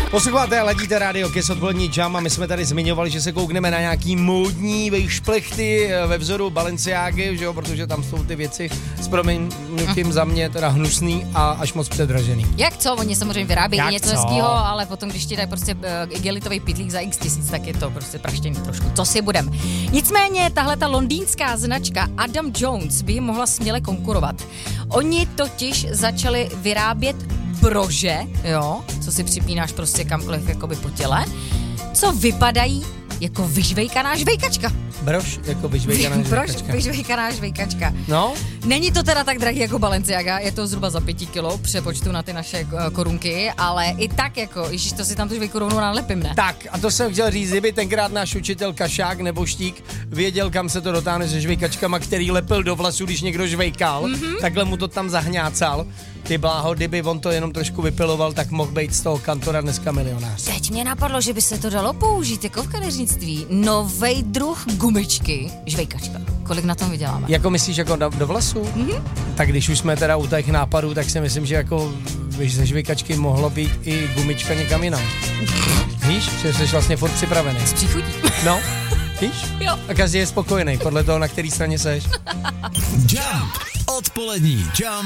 Posloucháte, ladíte rádio Kiss, odpolední Jam a my jsme tady zmiňovali, že se koukneme na nějaký módní vejšplechty ve vzoru Balenciágy, že jo, protože tam jsou ty věci s prominutím za mě teda hnusný a až moc předražený. Jak co? Oni samozřejmě vyrábějí Jak něco co? hezkýho, ale potom, když ti dají prostě igelitový pytlík za x tisíc, tak je to prostě praštění trošku. To si budem. Nicméně tahle ta londýnská značka Adam Jones by jim mohla směle konkurovat. Oni totiž začali vyrábět brože, jo, co si připínáš prostě kamkoliv jakoby po těle, co vypadají jako vyžvejkaná žvejkačka. Brož jako vyžvejkaná žvejkačka. Brož vyžvejkaná žvejkačka. No? Není to teda tak drahý jako Balenciaga, je to zhruba za 5 kilo, přepočtu na ty naše korunky, ale i tak jako, ježiš, to si tam tu žvejkorunu nalepím, ne? Tak, a to jsem chtěl říct, kdyby tenkrát náš učitel Kašák nebo Štík věděl, kam se to dotáhne se žvejkačkama, který lepil do vlasů, když někdo žvejkal, takhle mu to tam zahňácal. Ty bláho, kdyby on to jenom trošku vypiloval, tak mohl být z toho kantora dneska milionář. Teď mě napadlo, že by se to dalo použít jako v kadeřnictví. Novej druh gumičky, žvejkačka. Kolik na tom vyděláme? Jako myslíš jako do vlasů? Tak když už jsme teda u těch nápadů, tak si myslím, že jako ze žvejkačky mohlo být i gumička někam jinam. Víš, že jsi vlastně furt připravený. S příchutí. No, víš? Jo. A každý je spokojený podle toho, na který straně seš. Jump. Odpolední Jump